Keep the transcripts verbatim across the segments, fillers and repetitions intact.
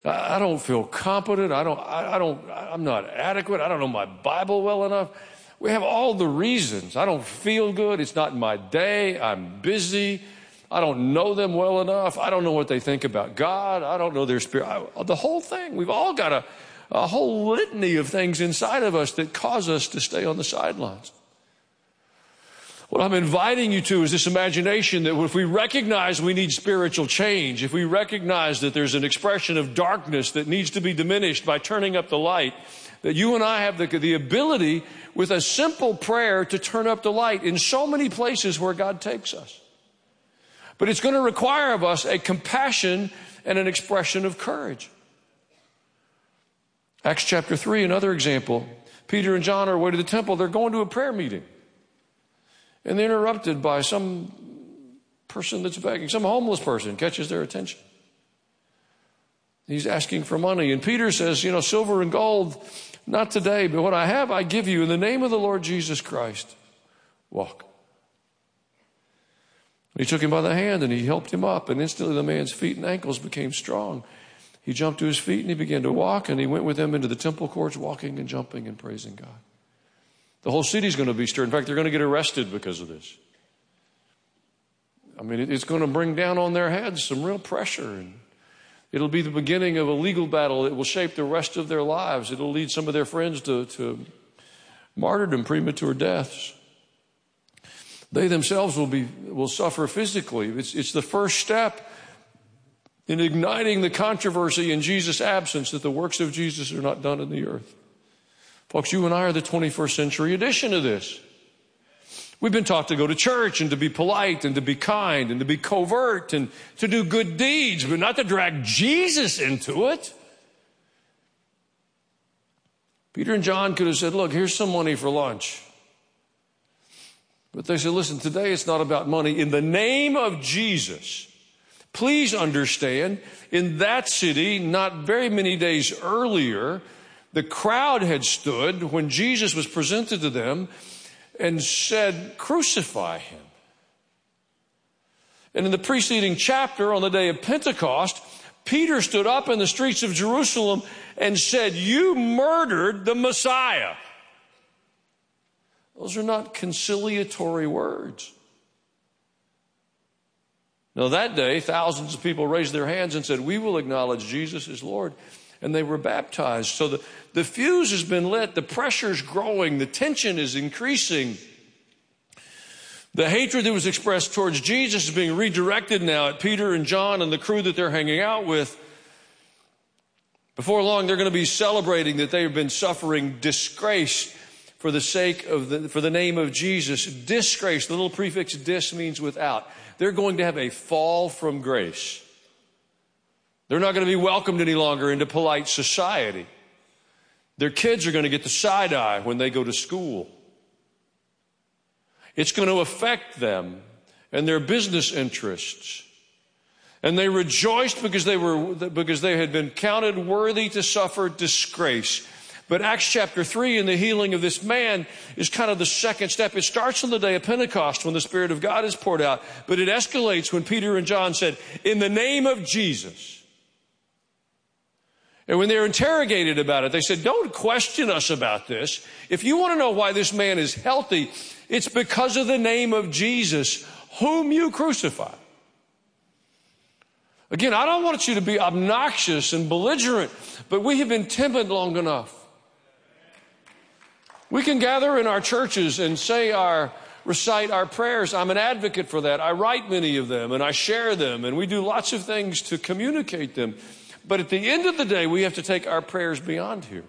I, I don't feel competent. I don't, I, I don't, I'm not adequate. I don't know my Bible well enough. We have all the reasons. I don't feel good. It's not my day. I'm busy. I don't know them well enough. I don't know what they think about God. I don't know their spirit. I, the whole thing. We've all got a, a whole litany of things inside of us that cause us to stay on the sidelines. What I'm inviting you to is this imagination that if we recognize we need spiritual change, if we recognize that there's an expression of darkness that needs to be diminished by turning up the light, that you and I have the, the ability with a simple prayer to turn up the light in so many places where God takes us. But it's going to require of us a compassion and an expression of courage. Acts chapter three, another example. Peter and John are away to the temple. They're going to a prayer meeting. And they're interrupted by some person that's begging. Some homeless person catches their attention. He's asking for money. And Peter says, you know, silver and gold, not today, but what I have I give you in the name of the Lord Jesus Christ. Walk. He took him by the hand and he helped him up. And instantly the man's feet and ankles became strong. He jumped to his feet and he began to walk. And he went with them into the temple courts, walking and jumping and praising God. The whole city's going to be stirred. In fact, they're going to get arrested because of this. I mean, it's going to bring down on their heads some real pressure. And it'll be the beginning of a legal battle that will shape the rest of their lives. It'll lead some of their friends to, to martyrdom, premature deaths. They themselves will be will suffer physically. It's, it's the first step in igniting the controversy in Jesus' absence that the works of Jesus are not done in the earth. Folks, you and I are the twenty-first century edition of this. We've been taught to go to church and to be polite and to be kind and to be covert and to do good deeds, but not to drag Jesus into it. Peter and John could have said, look, here's some money for lunch. But they said, listen, today it's not about money. In the name of Jesus, please understand, in that city, not very many days earlier, the crowd had stood when Jesus was presented to them and said, crucify him. And in the preceding chapter, on the day of Pentecost, Peter stood up in the streets of Jerusalem and said, you murdered the Messiah. Those are not conciliatory words. Now that day, thousands of people raised their hands and said, we will acknowledge Jesus as Lord. And they were baptized. So the, the fuse has been lit. The pressure's growing. The tension is increasing. The hatred that was expressed towards Jesus is being redirected now at Peter and John and the crew that they're hanging out with. Before long, they're going to be celebrating that they have been suffering disgrace for the sake of the, for the name of Jesus. Disgrace, the little prefix dis means without. They're going to have a fall from grace. They're not going to be welcomed any longer into polite society. Their kids are going to get the side eye when they go to school. It's going to affect them and their business interests. And they rejoiced because they were, because they had been counted worthy to suffer disgrace. But Acts chapter three and the healing of this man is kind of the second step. It starts on the day of Pentecost when the Spirit of God is poured out. But it escalates when Peter and John said, in the name of Jesus. And when they were interrogated about it, they said, don't question us about this. If you want to know why this man is healthy, it's because of the name of Jesus, whom you crucified. Again, I don't want you to be obnoxious and belligerent, but we have been timid long enough. We can gather in our churches and say our, recite our prayers. I'm an advocate for that. I write many of them and I share them and we do lots of things to communicate them. But at the end of the day, we have to take our prayers beyond here.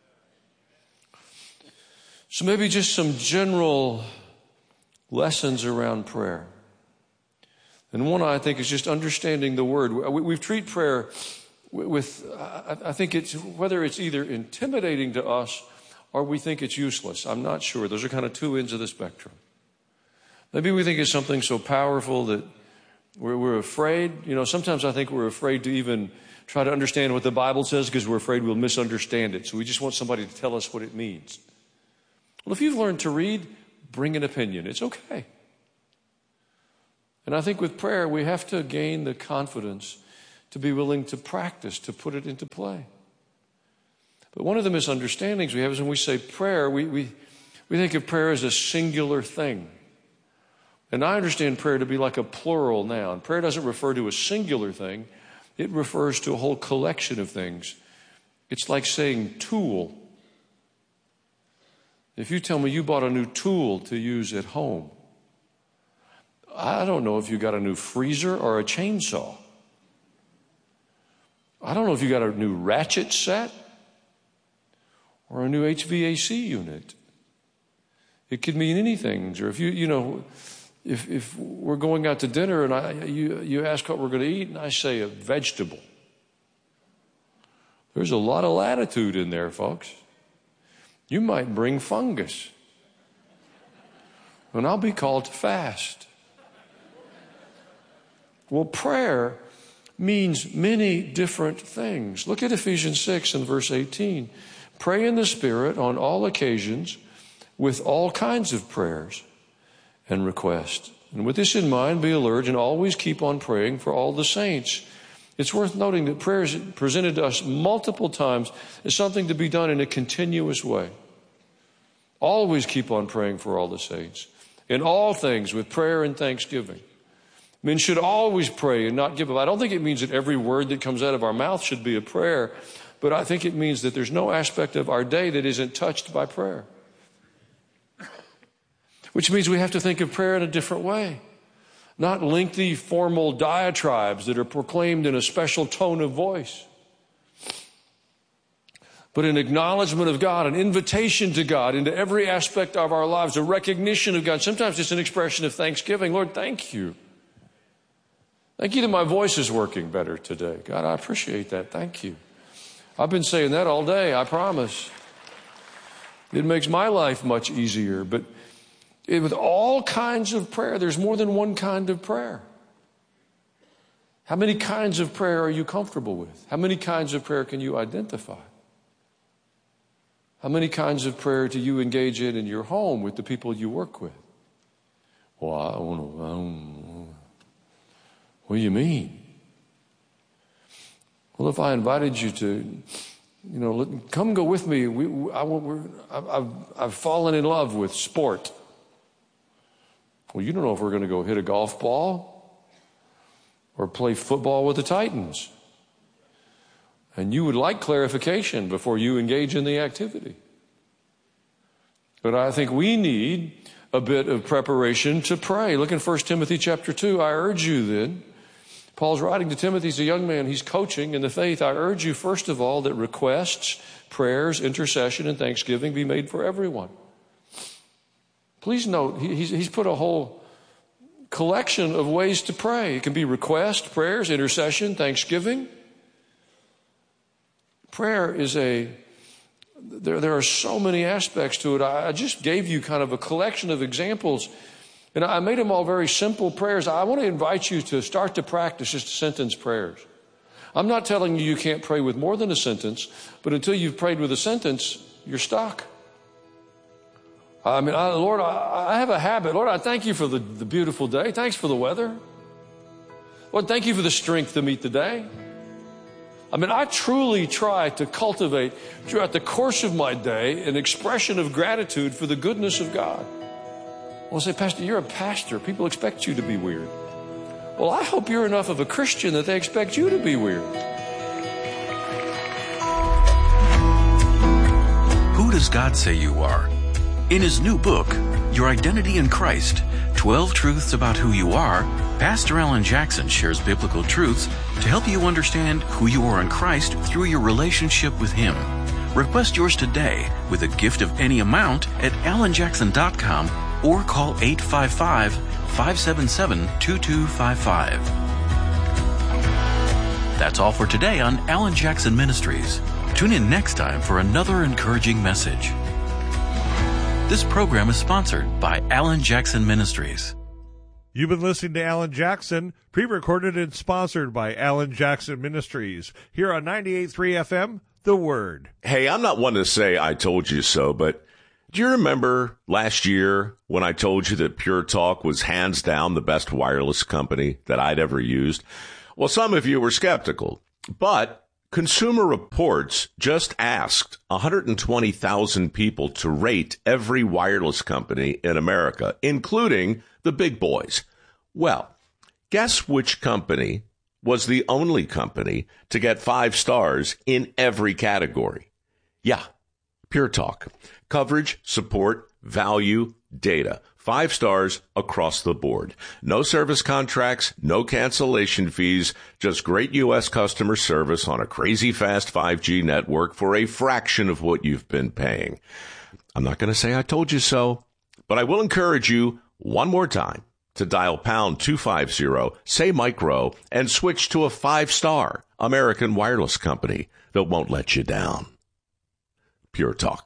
So maybe just some general lessons around prayer. And one I think is just understanding the word. We, we treat prayer with, I think it's, whether it's either intimidating to us or we think it's useless. I'm not sure. Those are kind of two ends of the spectrum. Maybe we think it's something so powerful that we're, we're afraid. You know, sometimes I think we're afraid to even try to understand what the Bible says because we're afraid we'll misunderstand it. So we just want somebody to tell us what it means. Well, if you've learned to read, bring an opinion. It's okay. And I think with prayer, we have to gain the confidence to be willing to practice, to put it into play. But one of the misunderstandings we have is when we say prayer, we, we, we think of prayer as a singular thing. And I understand prayer to be like a plural noun. Prayer doesn't refer to a singular thing. It refers to a whole collection of things. It's like saying tool. If you tell me you bought a new tool to use at home, I don't know if you got a new freezer or a chainsaw. I don't know if you got a new ratchet set or a new H V A C unit. It could mean anything. Or if you, you know, if if we're going out to dinner and I you you ask what we're going to eat and I say a vegetable, there's a lot of latitude in there, folks. You might bring fungus, and I'll be called to fast. Well, prayer means many different things. Look at Ephesians six and verse eighteen. Pray in the Spirit on all occasions with all kinds of prayers and requests. And with this in mind, be alert and always keep on praying for all the saints. It's worth noting that prayer is presented to us multiple times as something to be done in a continuous way. Always keep on praying for all the saints. In all things with prayer and thanksgiving. Men should always pray and not give up. I don't think it means that every word that comes out of our mouth should be a prayer, but I think it means that there's no aspect of our day that isn't touched by prayer. Which means we have to think of prayer in a different way. Not lengthy formal diatribes that are proclaimed in a special tone of voice, but an acknowledgement of God, an invitation to God into every aspect of our lives, a recognition of God. Sometimes it's an expression of thanksgiving. Lord, thank you. Thank you that my voice is working better today. God, I appreciate that. Thank you. I've been saying that all day, I promise. It makes my life much easier. But it, with all kinds of prayer, there's more than one kind of prayer. How many kinds of prayer are you comfortable with? How many kinds of prayer can you identify? How many kinds of prayer do you engage in in your home with the people you work with? Well, I don't know. I don't know. What do you mean? Well, if I invited you to, you know, come go with me. We, I, we're, I've, I've fallen in love with sport. Well, you don't know if we're going to go hit a golf ball or play football with the Titans. And you would like clarification before you engage in the activity. But I think we need a bit of preparation to pray. Look in First Timothy chapter two. I urge you then, Paul's writing to Timothy, he's a young man, he's coaching in the faith. I urge you, first of all, that requests, prayers, intercession, and thanksgiving be made for everyone. Please note, he's, he's put a whole collection of ways to pray. It can be request, prayers, intercession, thanksgiving. Prayer is a, there, there are so many aspects to it. I, I just gave you kind of a collection of examples. And I made them all very simple prayers. I want to invite you to start to practice just sentence prayers. I'm not telling you you can't pray with more than a sentence, but until you've prayed with a sentence, you're stuck. I mean, I, Lord, I, I have a habit. Lord, I thank you for the, the beautiful day. Thanks for the weather. Lord, thank you for the strength to meet the day. I mean, I truly try to cultivate throughout the course of my day an expression of gratitude for the goodness of God. Well, say, Pastor, you're a pastor. People expect you to be weird. Well, I hope you're enough of a Christian that they expect you to be weird. Who does God say you are? In his new book, Your Identity in Christ, twelve Truths About Who You Are, Pastor Alan Jackson shares biblical truths to help you understand who you are in Christ through your relationship with him. Request yours today with a gift of any amount at alan jackson dot com or call eight five five, five seven seven, two two five five. That's all for today on Alan Jackson Ministries. Tune in next time for another encouraging message. This program is sponsored by Alan Jackson Ministries. You've been listening to Alan Jackson, pre-recorded and sponsored by Alan Jackson Ministries, here on ninety-eight point three F M, The Word. Hey, I'm not one to say I told you so, but do you remember last year when I told you that Pure Talk was hands down the best wireless company that I'd ever used? Well, some of you were skeptical, but Consumer Reports just asked one hundred twenty thousand people to rate every wireless company in America, including the big boys. Well, guess which company was the only company to get five stars in every category? Yeah, Pure Talk. Coverage, support, value, data. Five stars across the board. No service contracts, no cancellation fees, just great U S customer service on a crazy fast five G network for a fraction of what you've been paying. I'm not going to say I told you so, but I will encourage you one more time to dial pound two fifty, say micro, and switch to a five-star American wireless company that won't let you down. Pure Talk.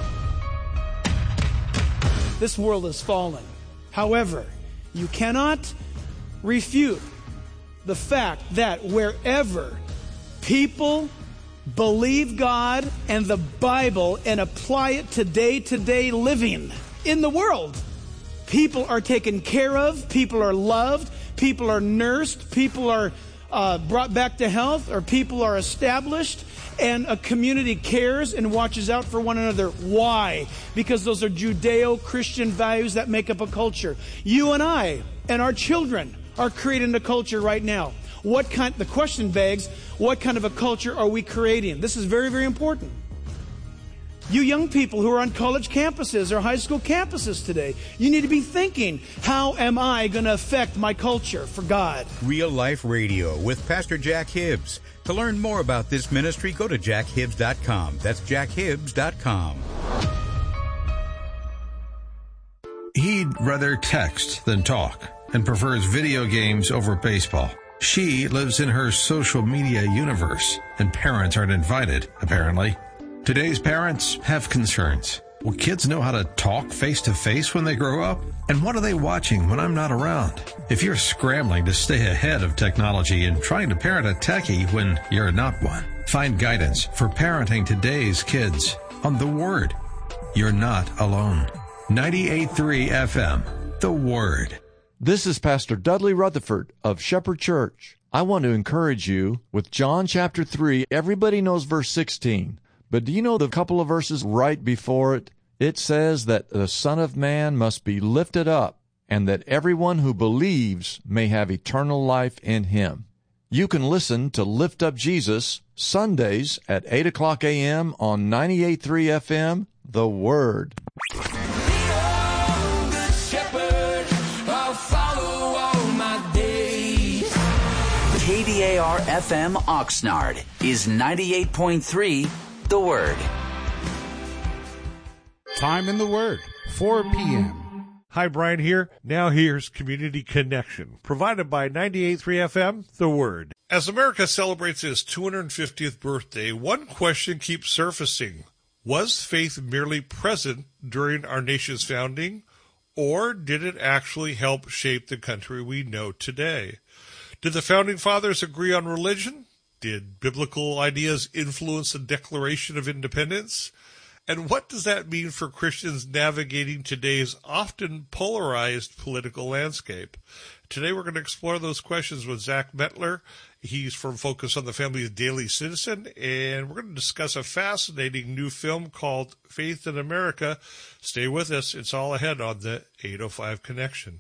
This world is fallen. However, you cannot refute the fact that wherever people believe God and the Bible and apply it to day-to-day living in the world, people are taken care of, people are loved, people are nursed, people are uh, brought back to health, or people are established, and a community cares and watches out for one another. Why? Because those are Judeo-Christian values that make up a culture. You and I and our children are creating a culture right now. What kind? The question begs, what kind of a culture are we creating? This is very, very important. You young people who are on college campuses or high school campuses today, you need to be thinking, how am I going to affect my culture for God? Real Life Radio with Pastor Jack Hibbs. To learn more about this ministry, go to jack hibbs dot com. That's jack hibbs dot com. He'd rather text than talk and prefers video games over baseball. She lives in her social media universe, and parents aren't invited, apparently. Today's parents have concerns. Will kids know how to talk face-to-face when they grow up? And what are they watching when I'm not around? If you're scrambling to stay ahead of technology and trying to parent a techie when you're not one, find guidance for parenting today's kids on The Word. You're not alone. ninety-eight point three F M, The Word. This is Pastor Dudley Rutherford of Shepherd Church. I want to encourage you with John chapter three. Everybody knows verse sixteen. But do you know the couple of verses right before it? It says that the Son of Man must be lifted up, and that everyone who believes may have eternal life in him. You can listen to Lift Up Jesus Sundays at eight o'clock a.m. on ninety-eight point three F M, The Word. K D A R F M Oxnard is ninety-eight point three The Word. Time in the Word, four p.m. Hi, Brian here. Now here's Community Connection, provided by ninety-eight point three F M, The Word. As America celebrates its two hundred fiftieth birthday, one question keeps surfacing. Was faith merely present during our nation's founding, or did it actually help shape the country we know today? Did the Founding Fathers agree on religion? Did biblical ideas influence the Declaration of Independence? And what does that mean for Christians navigating today's often polarized political landscape? Today we're going to explore those questions with Zach Mettler. He's from Focus on the Family's Daily Citizen, and we're going to discuss a fascinating new film called Faith in America. Stay with us. It's all ahead on the eight oh five Connection.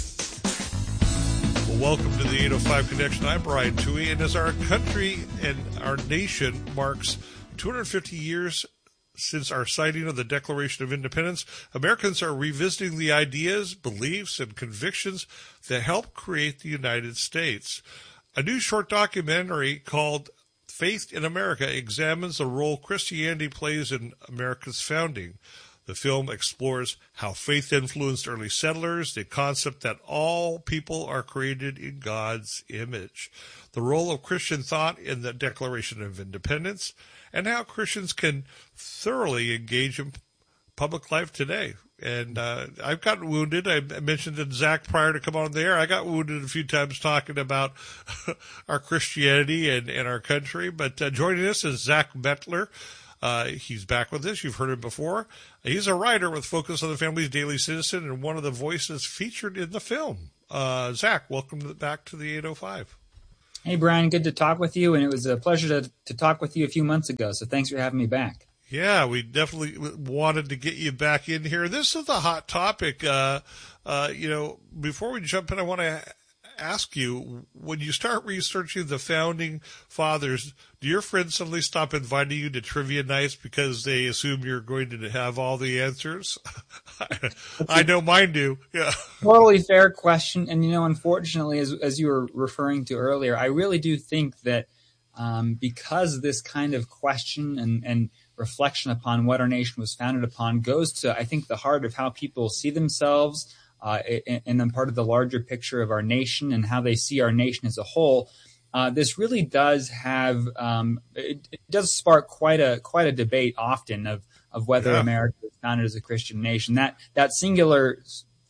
Well, welcome to the eight oh five Connection. I'm Brian Toohey, and as our country and our nation marks two hundred fifty years since our signing of the Declaration of Independence, Americans are revisiting the ideas, beliefs, and convictions that helped create the United States. A new short documentary called Faith in America examines the role Christianity plays in America's founding. The film explores how faith influenced early settlers, the concept that all people are created in God's image, the role of Christian thought in the Declaration of Independence, and how Christians can thoroughly engage in public life today. And uh, I've gotten wounded. I mentioned to Zach prior to come on the air, I got wounded a few times talking about our Christianity and, and our country. But uh, joining us is Zach Mettler. Uh, he's back with us. You've heard him before. He's a writer with Focus on the Family's Daily Citizen and one of the voices featured in the film. Uh, Zach, welcome to, back to the eight oh five. Hey, Brian, good to talk with you, and it was a pleasure to, to talk with you a few months ago, so thanks for having me back. Yeah, we definitely wanted to get you back in here. This is a hot topic. Uh, uh, you know, before we jump in, I want to ask you, when you start researching the founding fathers, do your friends suddenly stop inviting you to trivia nights because they assume you're going to have all the answers? I know mine do. Yeah. Totally fair question. And, you know, unfortunately, as, as you were referring to earlier, I really do think that um, because this kind of question and, and reflection upon what our nation was founded upon goes to, I think, the heart of how people see themselves uh, and then part of the larger picture of our nation and how they see our nation as a whole. Uh, this really does have um, it, it does spark quite a quite a debate often of of whether yeah. America was founded as a Christian nation. That that singular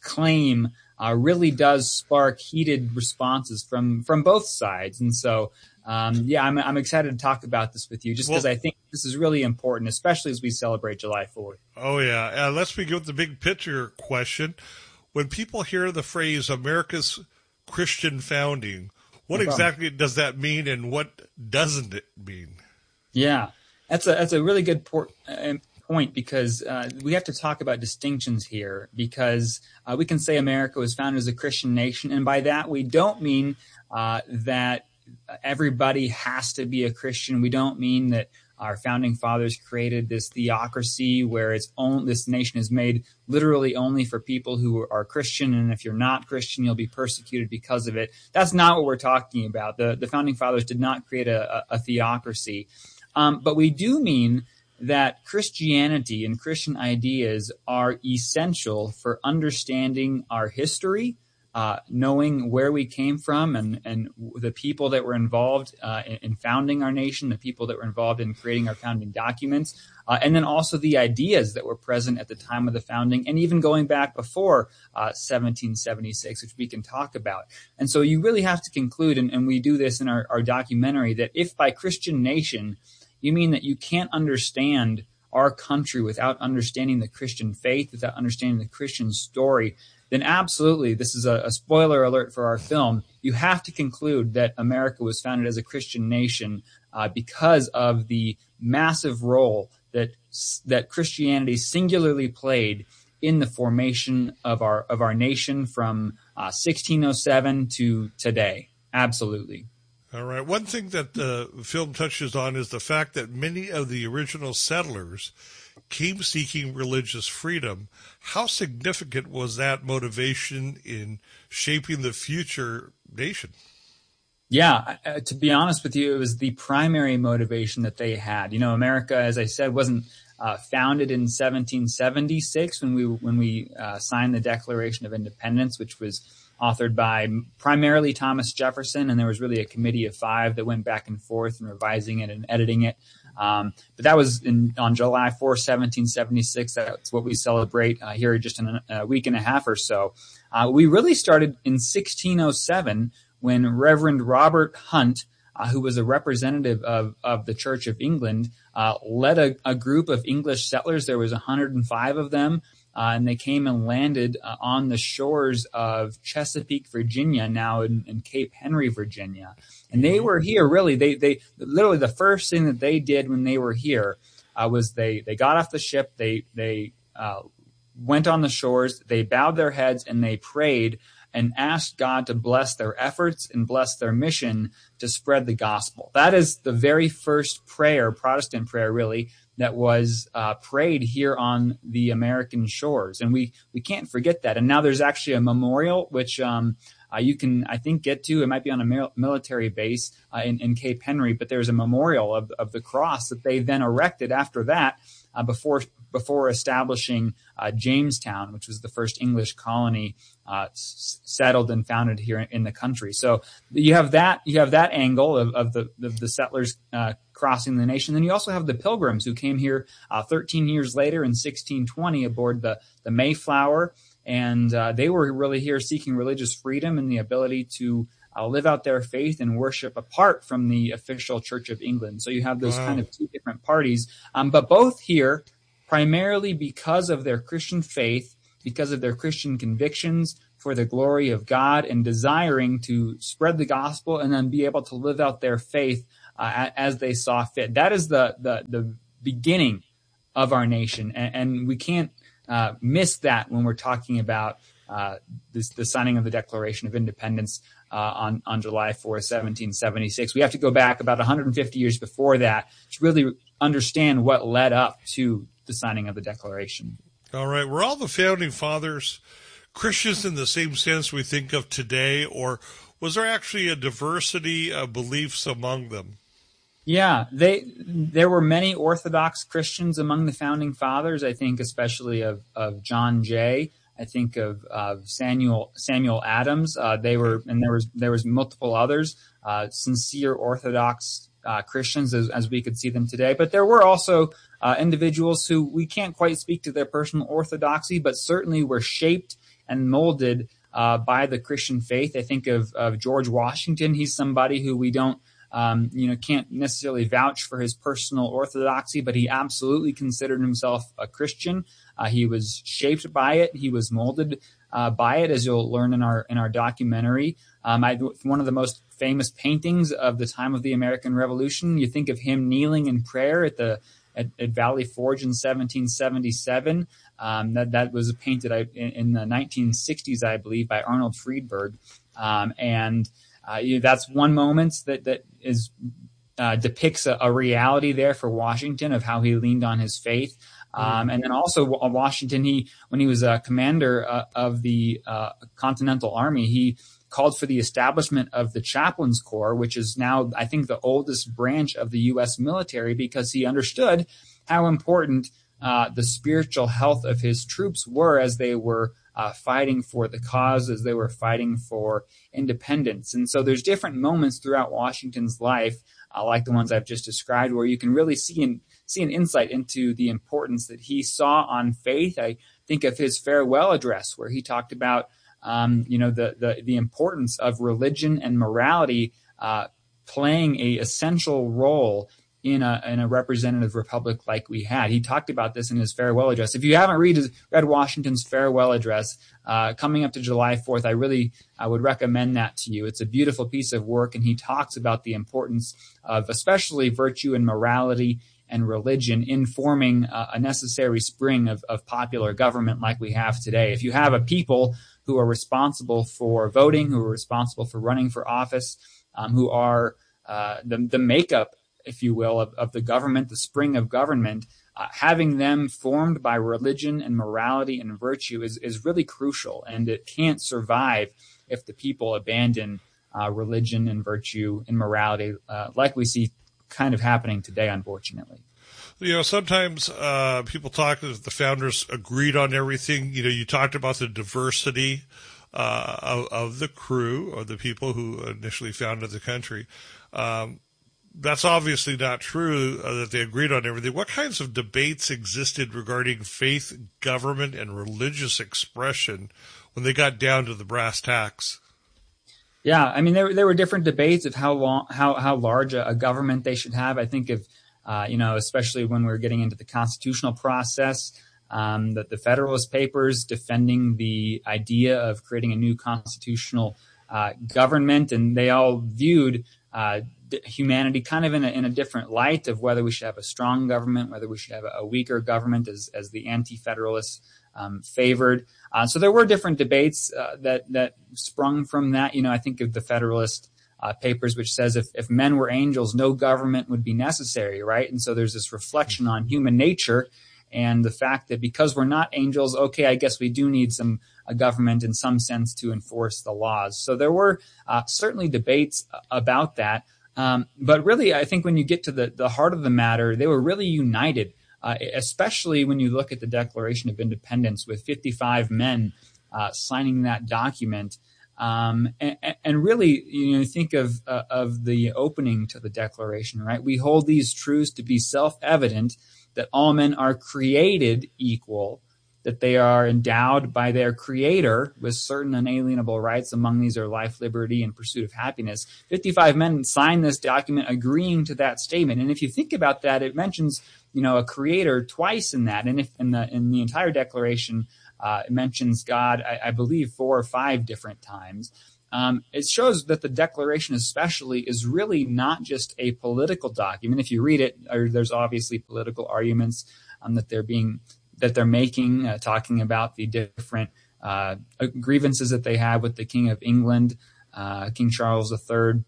claim uh, really does spark heated responses from from both sides, and so. Um, yeah, I'm, I'm excited to talk about this with you just because well, I think this is really important, especially as we celebrate July fourth. Oh, yeah. Uh, let's begin with the big picture question. When people hear the phrase America's Christian founding, what no exactly does that mean and what doesn't it mean? Yeah, that's a, that's a really good por- uh, point because uh, we have to talk about distinctions here because uh, we can say America was founded as a Christian nation, and by that we don't mean uh, that everybody has to be a Christian. We don't mean that our founding fathers created this theocracy where it's only, this nation is made literally only for people who are Christian, and if you're not Christian, you'll be persecuted because of it. That's not what we're talking about. The, the founding fathers did not create a, a, a theocracy. Um, but we do mean that Christianity and Christian ideas are essential for understanding our history, Uh, knowing where we came from and, and the people that were involved uh, in, in founding our nation, the people that were involved in creating our founding documents, uh, and then also the ideas that were present at the time of the founding and even going back before uh, seventeen seventy-six, which we can talk about. And so you really have to conclude, and, and we do this in our, our documentary, that if by Christian nation you mean that you can't understand our country without understanding the Christian faith, without understanding the Christian story, then absolutely, this is a, a spoiler alert for our film, you have to conclude that America was founded as a Christian nation uh, because of the massive role that that Christianity singularly played in the formation of our of our nation from uh, sixteen oh seven to today. Absolutely. All right. One thing that the film touches on is the fact that many of the original settlers came seeking religious freedom. How significant was that motivation in shaping the future nation? Yeah, uh, to be honest with you, it was the primary motivation that they had. You know, America, as I said, wasn't uh, founded in seventeen seventy-six when we when we uh, signed the Declaration of Independence, which was authored by primarily Thomas Jefferson, and there was really a committee of five that went back and forth and revising it and editing it. Um, but that was in, on July fourth, seventeen seventy-six. That's what we celebrate uh, here just in a, a week and a half or so. Uh, we really started in sixteen oh seven when Reverend Robert Hunt, uh, who was a representative of, of the Church of England, uh, led a, a group of English settlers. There was one hundred five of them. Uh, and they came and landed uh, on the shores of Chesapeake, Virginia, now in, in Cape Henry, Virginia. And they were here really, they, they literally the first thing that they did when they were here uh, was they, they got off the ship, they, they uh, went on the shores, they bowed their heads and they prayed and asked God to bless their efforts and bless their mission to spread the gospel. That is the very first prayer, Protestant prayer really, that was uh, prayed here on the American shores. And we, we can't forget that. And now there's actually a memorial, which um, uh, you can, I think, get to. It might be on a mil- military base uh, in, in Cape Henry, but there's a memorial of, of the cross that they then erected after that uh, before before establishing uh, Jamestown, which was the first English colony uh, s- settled and founded here in, in the country. So you have that you have that angle of, of the of the settlers uh, crossing the nation. Then you also have the Pilgrims who came here uh, thirteen years later in sixteen twenty aboard the the Mayflower, and uh, they were really here seeking religious freedom and the ability to uh, live out their faith and worship apart from the official Church of England. So you have those wow. kind of two different parties, um, but both here primarily because of their Christian faith, because of their Christian convictions, for the glory of God and desiring to spread the gospel and then be able to live out their faith uh, as they saw fit. That is the the, the beginning of our nation, and, and we can't uh, miss that when we're talking about uh, this, the signing of the Declaration of Independence uh, on on July fourth, seventeen seventy-six. We have to go back about one hundred fifty years before that to really understand what led up to the signing of the Declaration. All right, were all the founding fathers Christians in the same sense we think of today, or was there actually a diversity of beliefs among them? Yeah, they there were many Orthodox Christians among the founding fathers. I think especially of, of John Jay. I think of, of Samuel Samuel Adams. Uh, they were, and there was there was multiple others, uh, sincere Orthodox uh, Christians as, as we could see them today. But there were also uh, individuals who we can't quite speak to their personal orthodoxy, but certainly were shaped and molded uh, by the Christian faith. I think of, of George Washington. He's somebody who we don't, um, you know, can't necessarily vouch for his personal orthodoxy, but he absolutely considered himself a Christian. Uh, he was shaped by it. He was molded uh, by it, as you'll learn in our in our documentary. Um, I, one of the most famous paintings of the time of the American Revolution. You think of him kneeling in prayer at the at, at Valley Forge in seventeen seventy-seven. Um, that that was painted in, in the nineteen sixties, I believe, by Arnold Friedberg, um, and uh, you know, that's one moment that that is uh, depicts a, a reality there for Washington of how he leaned on his faith. Um, and then also Washington, he when he was a commander uh, of the uh, Continental Army, he called for the establishment of the Chaplains Corps, which is now, I think, the oldest branch of the U S military, because he understood how important uh, the spiritual health of his troops were as they were uh, fighting for the cause, as they were fighting for independence. And so there's different moments throughout Washington's life, uh, like the ones I've just described, where you can really see an, see an insight into the importance that he saw on faith. I think of his farewell address, where he talked about Um, you know, the, the, the importance of religion and morality uh, playing a essential role in a, in a representative republic like we had. He talked about this in his farewell address. If you haven't read, his, read Washington's farewell address uh, coming up to July fourth, I really I would recommend that to you. It's a beautiful piece of work, and he talks about the importance of especially virtue and morality and religion in forming uh, a necessary spring of, of popular government like we have today. If you have a people who are responsible for voting, who are responsible for running for office, um, who are uh, the, the makeup, if you will, of, of the government, the spring of government, uh, having them formed by religion and morality and virtue is, is really crucial, and it can't survive if the people abandon uh, religion and virtue and morality, uh, like we see kind of happening today, unfortunately. You know, sometimes uh, people talk that the founders agreed on everything. You know, you talked about the diversity uh, of, of the crew or the people who initially founded the country. Um, that's obviously not true uh, that they agreed on everything. What kinds of debates existed regarding faith, government, and religious expression when they got down to the brass tacks? Yeah, I mean, there there were different debates of how long, how how large a, a government they should have. I think of Uh, you know, especially when we're getting into the constitutional process, um, that the Federalist Papers defending the idea of creating a new constitutional uh, government, and they all viewed uh, humanity kind of in a, in a different light of whether we should have a strong government, whether we should have a, a weaker government, as as the anti-federalists um, favored. Uh, so there were different debates uh, that that sprung from that. You know, I think of the Federalist Uh, papers, which says if, if men were angels, no government would be necessary, right? And so there's this reflection on human nature and the fact that because we're not angels, okay, I guess we do need some a government in some sense to enforce the laws. So there were uh, certainly debates about that. Um, but really, I think when you get to the, the heart of the matter, they were really united, uh, especially when you look at the Declaration of Independence with fifty-five men uh, signing that document. Um, and, and really, you know, think of, uh, of the opening to the Declaration, right? We hold these truths to be self-evident, that all men are created equal, that they are endowed by their Creator with certain unalienable rights. Among these are life, liberty, and pursuit of happiness. fifty-five men signed this document agreeing to that statement. And if you think about that, it mentions, you know, a Creator twice in that. And if in the, in the entire Declaration, Uh, it mentions God, I, I believe, four or five different times. Um, it shows that the Declaration especially is really not just a political document. If you read it, there's obviously political arguments um, that they're being that they're making, uh, talking about the different uh, grievances that they have with the King of England, uh, King Charles the Third.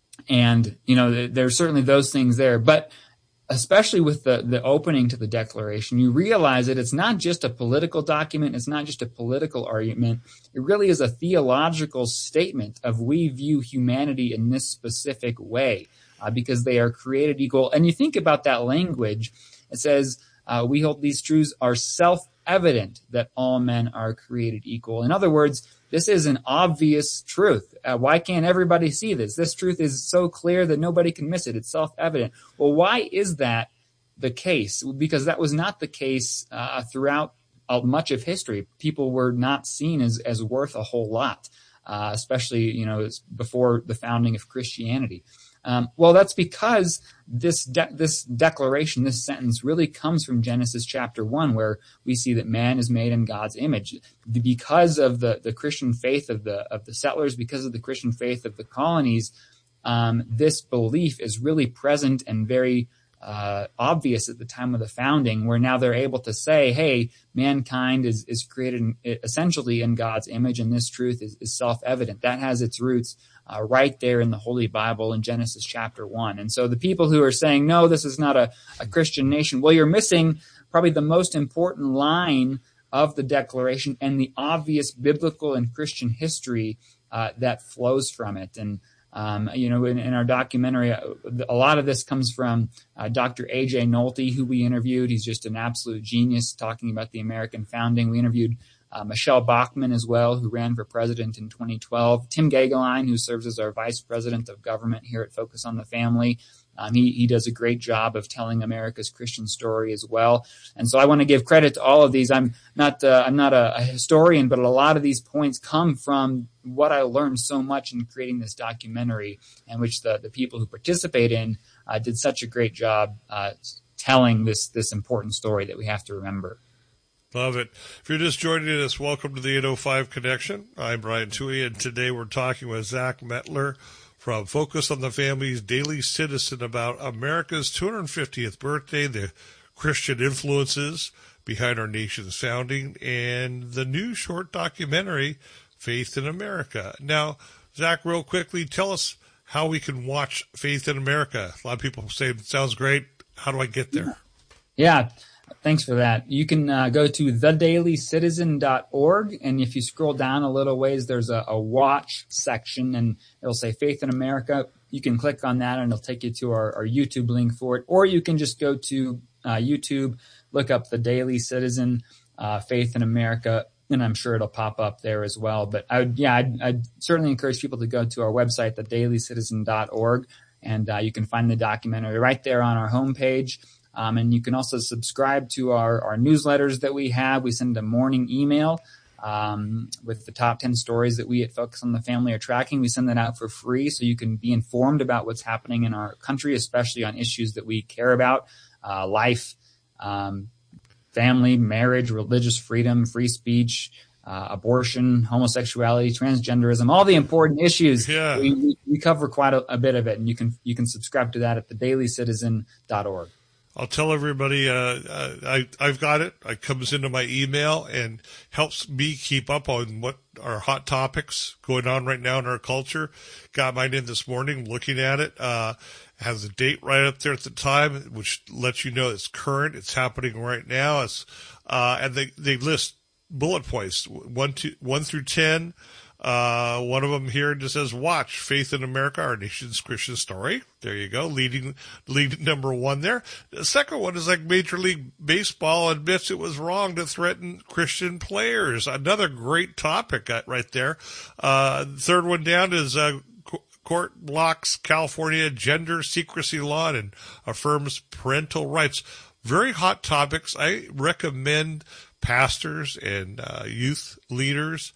And, you know, there's certainly those things there. But especially with the, the opening to the Declaration, you realize that it's not just a political document. It's not just a political argument. It really is a theological statement of we view humanity in this specific way uh, because they are created equal. And you think about that language. It says, uh, we hold these truths are self-evident that all men are created equal. In other words, this is an obvious truth. Uh, why can't everybody see this? This truth is so clear that nobody can miss it. It's self-evident. Well, why is that the case? Because that was not the case uh, throughout uh, much of history. People were not seen as, as worth a whole lot, uh, especially, you know, before the founding of Christianity. Um, well, that's because this de- this declaration, this sentence really comes from Genesis chapter one, where we see that man is made in God's image. Because of the, the Christian faith of the of the settlers, because of the Christian faith of the colonies, um, this belief is really present and very uh, obvious at the time of the founding, where now they're able to say, hey, mankind is, is created in, essentially in God's image, and this truth is, is self-evident. That has its roots Uh, right there in the Holy Bible in Genesis chapter one. And so the people who are saying, no, this is not a, a Christian nation, well, you're missing probably the most important line of the Declaration and the obvious biblical and Christian history uh, that flows from it. And, um, you know, in, in our documentary, a lot of this comes from uh, Doctor A J Nolte, who we interviewed. He's just an absolute genius talking about the American founding. We interviewed Uh, Michelle Bachmann as well, who ran for president in twenty twelve. Tim Gagelein, who serves as our vice president of government here at Focus on the Family. Um, he, he does a great job of telling America's Christian story as well. And so I want to give credit to all of these. I'm not uh, I'm not a, a historian, but a lot of these points come from what I learned so much in creating this documentary, and which the, the people who participate in uh, did such a great job uh, telling this this important story that we have to remember. Love it. If you're just joining us, welcome to the eight oh five Connection. I'm Brian Tuohy, and today we're talking with Zach Mettler from Focus on the Family's Daily Citizen about America's two hundred fiftieth birthday, the Christian influences behind our nation's founding, and the new short documentary, Faith in America. Now, Zach, real quickly, tell us how we can watch Faith in America. A lot of people say, it sounds great. How do I get there? Yeah. Thanks for that. You can uh, go to the daily citizen dot org, and if you scroll down a little ways, there's a, a watch section, and it'll say Faith in America. You can click on that, and it'll take you to our, our YouTube link for it. Or you can just go to uh, YouTube, look up The Daily Citizen, uh, Faith in America, and I'm sure it'll pop up there as well. But I would, yeah, I'd, I'd certainly encourage people to go to our website, the daily citizen dot org, and uh, you can find the documentary right there on our homepage. Um, and you can also subscribe to our, our newsletters that we have. We send a morning email um, with the top ten stories that we at Focus on the Family are tracking. We send that out for free so you can be informed about what's happening in our country, especially on issues that we care about, uh, life, um, family, marriage, religious freedom, free speech, uh, abortion, homosexuality, transgenderism, all the important issues. Yeah. We, we cover quite a, a bit of it, and you can you can subscribe to that at the daily citizen dot org. I'll tell everybody uh, uh, I, I've got it. It comes into my email and helps me keep up on what are hot topics going on right now in our culture. Got mine in this morning, looking at it. Uh, has a date right up there at the time, which lets you know it's current. It's happening right now. It's, uh, and they, they list bullet points, one, two, one through ten. Uh, one of them here just says, watch Faith in America, our nation's Christian story. There you go. Leading, leading number one there. The second one is like Major League Baseball admits it was wrong to threaten Christian players. Another great topic right there. Uh, third one down is, uh, court blocks California gender secrecy law and affirms parental rights. Very hot topics. I recommend pastors and, uh, youth leaders,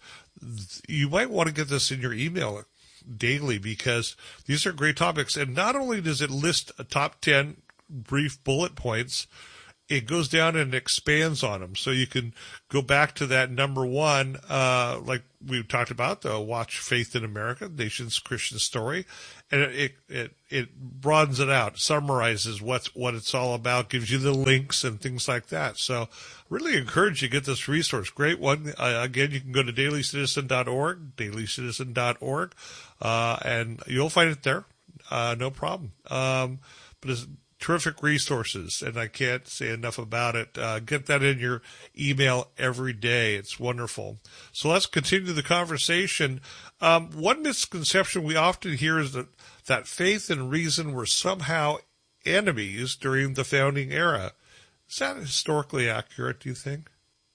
you might want to get this in your email daily, because these are great topics. And not only does it list a top ten brief bullet points it goes down and expands on them. So you can go back to that number one, uh, like we talked about, the Watch Faith in America, Nation's Christian Story. And it, it, it broadens it out, summarizes what's, what it's all about, gives you the links and things like that. So really encourage you to get this resource. Great one. Uh, again, you can go to daily citizen dot org, daily citizen dot org, uh, and you'll find it there. Uh, no problem. Um, but it's terrific resources, and I can't say enough about it. Uh, get that in your email every day. It's wonderful. So let's continue the conversation. Um, one misconception we often hear is that, that faith and reason were somehow enemies during the founding era. Is that historically accurate, do you think?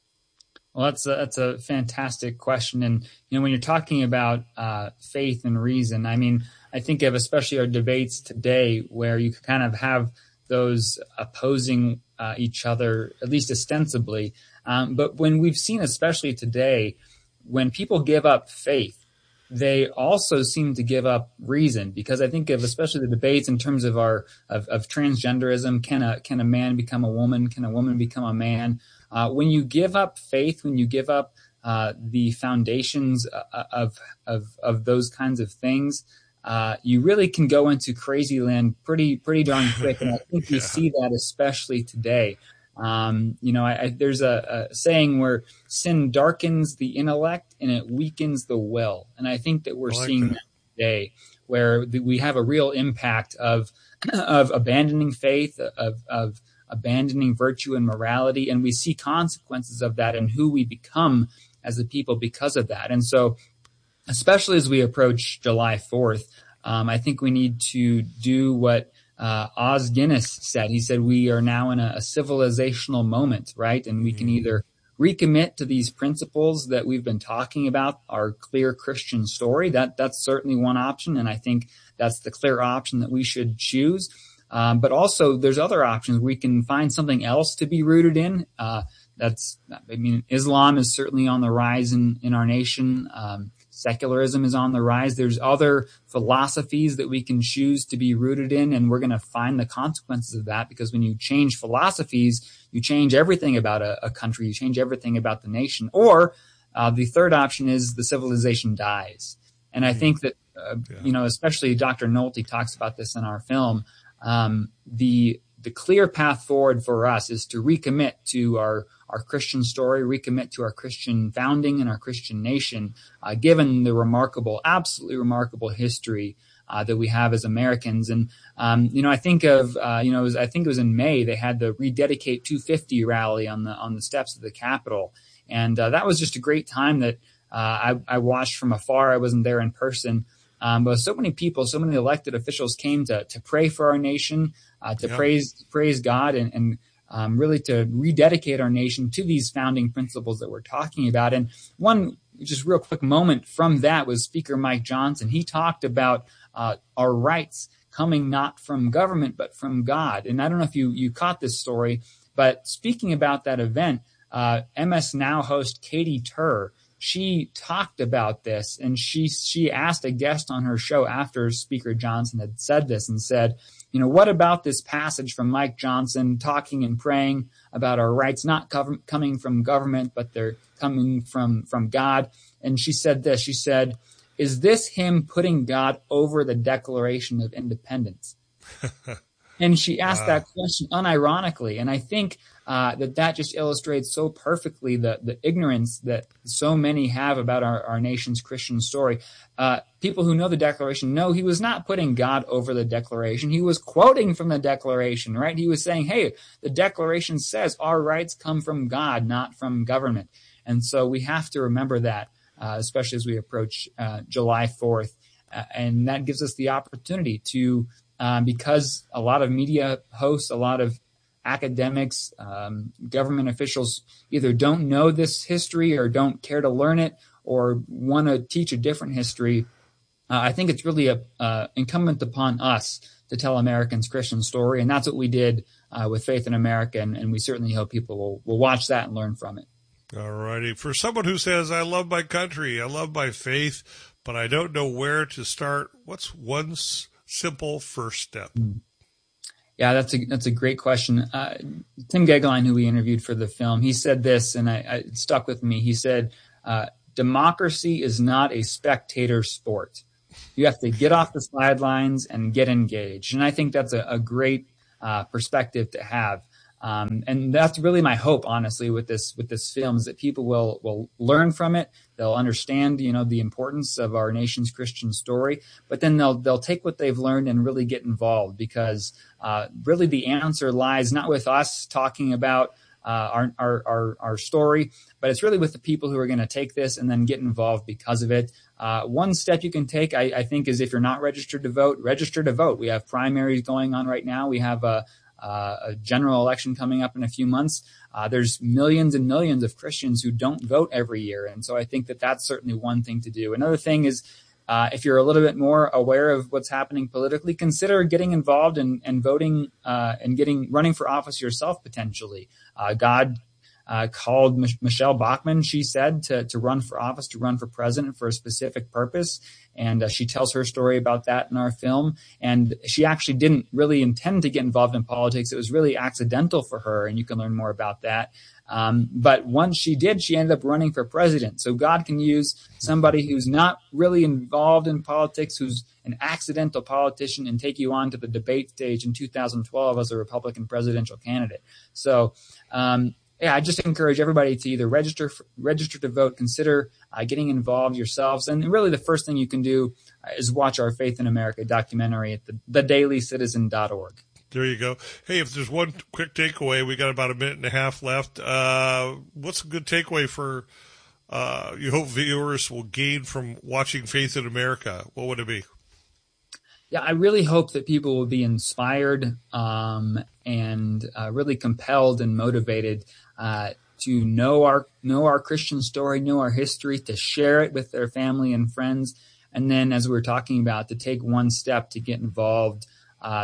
Well, that's a, that's a fantastic question. And, you know, when you're talking about uh, faith and reason, I mean, I think of especially our debates today where you kind of have those opposing uh, each other, at least ostensibly. Um, but when we've seen, especially today, when people give up faith, they also seem to give up reason, because I think of especially the debates in terms of our of, of transgenderism. Can a can a man become a woman? Can a woman become a man? Uh, when you give up faith, when you give up uh, the foundations of of of those kinds of things, uh, you really can go into crazy land pretty pretty darn quick. And I think we yeah. see that especially today. Um, you know, I, I, there's a, a saying where sin darkens the intellect and it weakens the will. And I think that we're like seeing that. that today, where the, we have a real impact of of abandoning faith, of of abandoning virtue and morality, and we see consequences of that and who we become as a people because of that. And so, especially as we approach July fourth, um, I think we need to do what Uh, Os Guinness said. He said, we are now in a, a civilizational moment, right? And we can either recommit to these principles that we've been talking about, our clear Christian story. That that's certainly one option. And I think that's the clear option that we should choose. Um, but also there's other options. We can find something else to be rooted in. Uh, that's, I mean, Islam is certainly on the rise in, in our nation. Um, Secularism is on the rise. There's other philosophies that we can choose to be rooted in, and we're going to find the consequences of that, because when you change philosophies, you change everything about a, a country, you change everything about the nation. Or uh, the third option is the civilization dies. And I think that, uh, yeah. you know, especially Doctor Nolte talks about this in our film. Um, the the clear path forward for us is to recommit to our our Christian story, recommit to our Christian founding and our Christian nation, uh, given the remarkable, absolutely remarkable history uh, that we have as Americans. And, um, you know, I think of, uh, you know, it was, I think it was in May, they had the Rededicate two fifty rally on the on the steps of the Capitol. And uh, that was just a great time that uh, I, I watched from afar. I wasn't there in person. Um, but so many people, so many elected officials came to to pray for our nation, uh, to yeah. praise praise God, and, and um, really to rededicate our nation to these founding principles that we're talking about. And one just real quick moment from that was Speaker Mike Johnson. He talked about uh, our rights coming not from government but from God. And I don't know if you you caught this story, but speaking about that event, uh, M S Now host Katie Tur, she talked about this, and she she asked a guest on her show after Speaker Johnson had said this and said, you know, what about this passage from Mike Johnson talking and praying about our rights not cover- coming from government, but they're coming from, from God? And she said this, she said, is this him putting God over the Declaration of Independence? And she asked wow. that question unironically. And I think uh, that that just illustrates so perfectly the, the ignorance that so many have about our, our nation's Christian story. Uh, people who know the Declaration know he was not putting God over the Declaration. He was quoting from the Declaration, right? He was saying, hey, the Declaration says our rights come from God, not from government. And so we have to remember that, uh, especially as we approach uh, July fourth. Uh, and that gives us the opportunity to Um, because a lot of media hosts, a lot of academics, um, government officials either don't know this history or don't care to learn it or want to teach a different history. Uh, I think it's really a, uh, incumbent upon us to tell Americans' Christian story, and that's what we did uh, with Faith in America, and, and we certainly hope people will, will watch that and learn from it. All righty. For someone who says, I love my country, I love my faith, but I don't know where to start, what's one simple first step? Yeah, that's a that's a great question. Uh, Tim Gegline, who we interviewed for the film, he said this, and I, I it stuck with me. He said, uh, "Democracy is not a spectator sport. You have to get off the sidelines and get engaged." And I think that's a, a great uh, perspective to have. Um, and that's really my hope, honestly, with this with this film, is that people will will learn from it. They'll understand, you know, the importance of our nation's Christian story, but then they'll they'll take what they've learned and really get involved, because uh, really the answer lies not with us talking about uh, our, our our our story, but it's really with the people who are going to take this and then get involved because of it. Uh, one step you can take, I, I think, is if you're not registered to vote, register to vote. We have primaries going on right now. We have a Uh, a general election coming up in a few months. Uh, there's millions and millions of Christians who don't vote every year. And so I think that that's certainly one thing to do. Another thing is, uh, if you're a little bit more aware of what's happening politically, consider getting involved and, and voting uh, and getting running for office yourself, potentially. Uh, God uh, called Mich- Michelle Bachmann, she said, to, to run for office, to run for president for a specific purpose. And uh, she tells her story about that in our film. And she actually didn't really intend to get involved in politics. It was really accidental for her, and you can learn more about that. Um, but once she did, she ended up running for president. So God can use somebody who's not really involved in politics, who's an accidental politician, and take you on to the debate stage in two thousand twelve as a Republican presidential candidate. So, um, yeah, I just encourage everybody to either register for, register to vote, consider uh, getting involved yourselves. And really the first thing you can do uh, is watch our Faith in America documentary at the, the daily citizen dot org. There you go. Hey, if there's one quick takeaway, we got about a minute and a half left. Uh, what's a good takeaway for uh, you hope viewers will gain from watching Faith in America? What would it be? Yeah, I really hope that people will be inspired um, and uh, really compelled and motivated uh, to know our know our Christian story, know our history, to share it with their family and friends, and then, as we were talking about, to take one step to get involved, uh,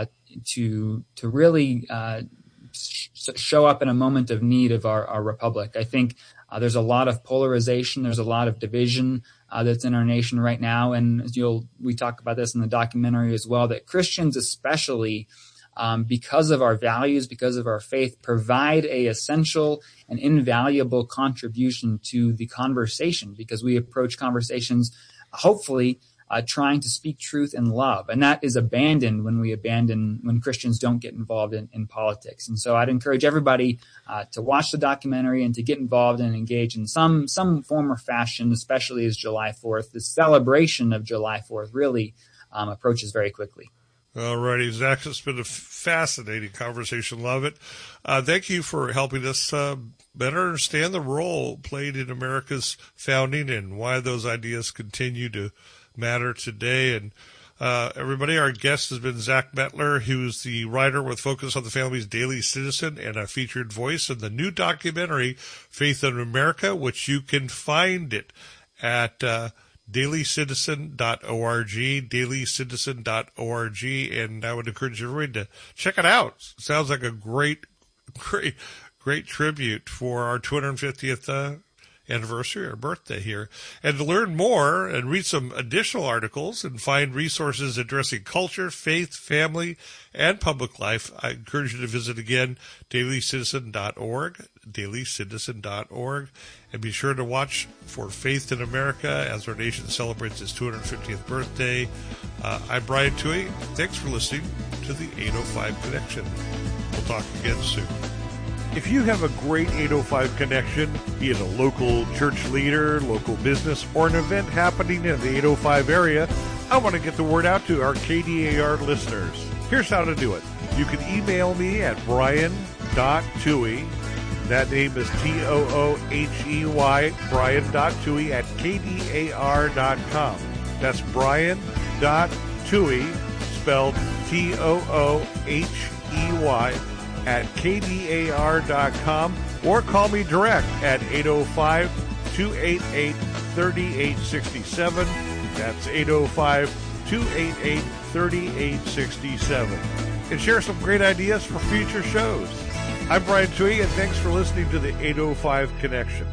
to to really uh, sh- show up in a moment of need of our, our republic. I think uh, there's a lot of polarization, there's a lot of division Uh, that's in our nation right now. And you'll, we talk about this in the documentary as well, that Christians especially, um, because of our values, because of our faith, provide a essential and invaluable contribution to the conversation, because we approach conversations, hopefully, uh, trying to speak truth in love. And that is abandoned when we abandon, when Christians don't get involved in, in politics. And so I'd encourage everybody uh, to watch the documentary and to get involved and engage in some, some form or fashion, especially as July fourth, the celebration of July fourth really um, approaches very quickly. All righty, Zach, it's been a fascinating conversation. Love it. Uh, thank you for helping us uh, better understand the role played in America's founding and why those ideas continue to matter today. And uh, everybody, our guest has been Zach Mettler, who's the writer with Focus on the Family's Daily Citizen and a featured voice in the new documentary Faith in America, which you can find it at uh, daily citizen dot org, daily citizen dot org, and I would encourage everybody to check it out. It sounds like a great, great, great tribute for our two hundred fiftieth uh, anniversary or birthday here. And to learn more and read some additional articles and find resources addressing culture, faith, family, and public life, I encourage you to visit again daily citizen dot org, daily citizen dot org, and be sure to watch for Faith in America as our nation celebrates its two hundred fiftieth birthday. Uh, I'm Brian Tuohy. Thanks for listening to the eight oh five Connection. We'll talk again soon. If you have a great eight oh five connection, be it a local church leader, local business, or an event happening in the eight oh five area, I want to get the word out to our K D A R listeners. Here's how to do it. You can email me at brian dot tuohy. That name is T O O H E Y, brian dot tuohy at k d a r dot com. That's brian dot tuohy, spelled T O O H E Y, at k d a r dot com, or call me direct at eight oh five, two eight eight, three eight six seven. That's eight oh five, two eight eight, three eight six seven. And share some great ideas for future shows. I'm Brian Tuohy, and thanks for listening to the eight oh five Connection.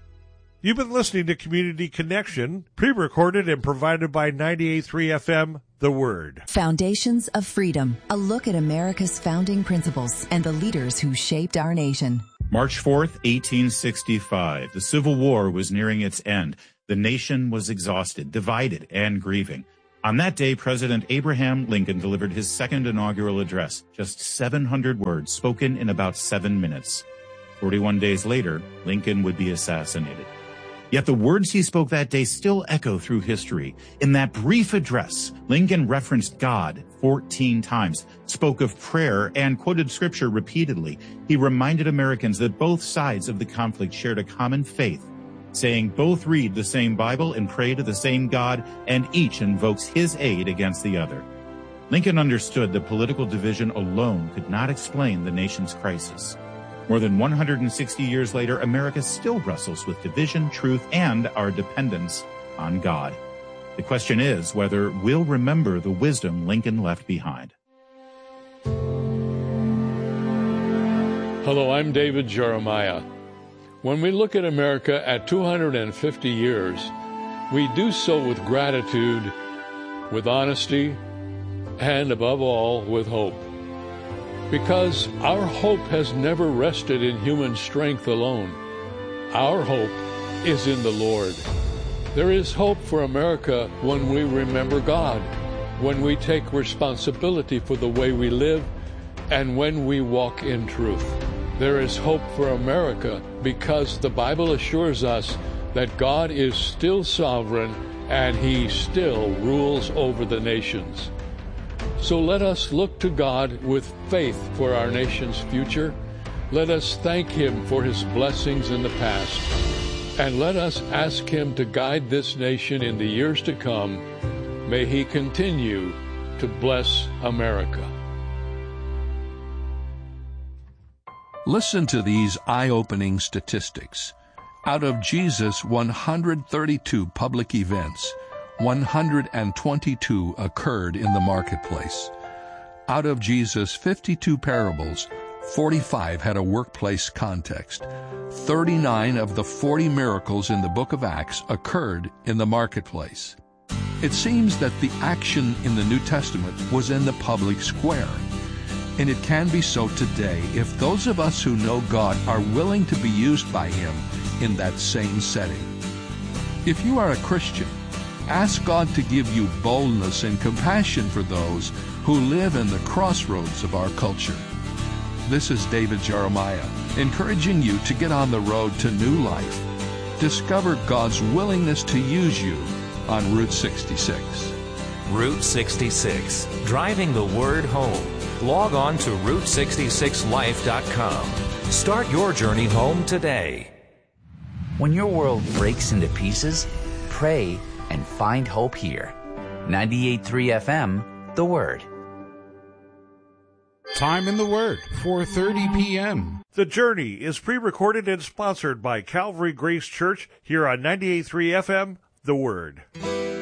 You've been listening to Community Connection, pre-recorded and provided by ninety-eight point three F M The Word. Foundations of Freedom, a look at America's founding principles and the leaders who shaped our nation. March fourth, eighteen sixty-five. The Civil War was nearing its end. The nation was exhausted, divided, and grieving. On that day, President Abraham Lincoln delivered his second inaugural address, just seven hundred words spoken in about seven minutes. forty-one days later, Lincoln would be assassinated. Yet the words he spoke that day still echo through history. In that brief address, Lincoln referenced God fourteen times, spoke of prayer, and quoted scripture repeatedly. He reminded Americans that both sides of the conflict shared a common faith, saying both read the same Bible and pray to the same God, and each invokes his aid against the other. Lincoln understood that political division alone could not explain the nation's crisis. More than one hundred sixty years later, America still wrestles with division, truth, and our dependence on God. The question is whether we'll remember the wisdom Lincoln left behind. Hello, I'm David Jeremiah. When we look at America at two hundred fifty years, we do so with gratitude, with honesty, and above all, with hope. Because our hope has never rested in human strength alone. Our hope is in the Lord. There is hope for America when we remember God, when we take responsibility for the way we live, and when we walk in truth. There is hope for America because the Bible assures us that God is still sovereign and He still rules over the nations. So let us look to God with faith for our nation's future. Let us thank Him for His blessings in the past. And let us ask Him to guide this nation in the years to come. May He continue to bless America. Listen to these eye-opening statistics. Out of Jesus' one hundred thirty-two public events, one hundred twenty-two occurred in the marketplace. Out of Jesus' fifty-two parables, forty-five had a workplace context. thirty-nine of the forty miracles in the book of Acts occurred in the marketplace. It seems that the action in the New Testament was in the public square. And it can be so today if those of us who know God are willing to be used by Him in that same setting. If you are a Christian, ask God to give you boldness and compassion for those who live in the crossroads of our culture. This is David Jeremiah, encouraging you to get on the road to new life. Discover God's willingness to use you on Route sixty-six. Route sixty-six, driving the word home. Log on to route sixty-six life dot com. Start your journey home today. When your world breaks into pieces, pray and find hope here. ninety-eight point three F M, The Word. Time in the Word, four thirty p.m. The Journey is pre-recorded and sponsored by Calvary Grace Church here on ninety-eight point three F M, The Word.